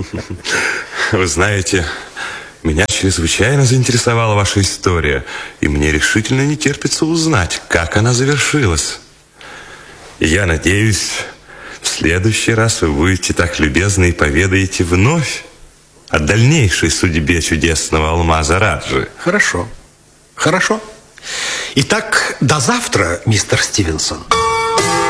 Вы знаете, меня чрезвычайно заинтересовала ваша история, и мне решительно не терпится узнать, как она завершилась. И я надеюсь, в следующий раз вы будете так любезны и поведаете вновь о дальнейшей судьбе чудесного алмаза Раджи. Хорошо. Хорошо. Итак, до завтра, мистер Стивенсон.